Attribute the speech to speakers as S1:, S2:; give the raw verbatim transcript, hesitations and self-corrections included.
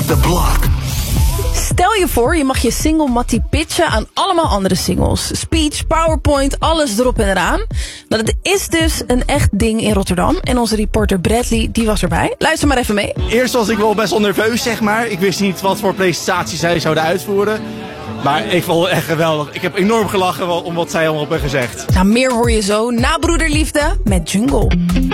S1: the block.
S2: Stel je voor, je mag je single mattie pitchen aan allemaal andere singles. Speech, PowerPoint, alles erop en eraan. Nou, dat is dus een echt ding in Rotterdam. En onze reporter Bradley, die was erbij. Luister maar even mee.
S3: Eerst was ik wel best wel nerveus, zeg maar. Ik wist niet wat voor presentaties zij zouden uitvoeren. Maar ik vond het echt geweldig. Ik heb enorm gelachen om wat zij allemaal hebben gezegd.
S2: Nou, meer hoor je zo na Broederliefde met Jungle.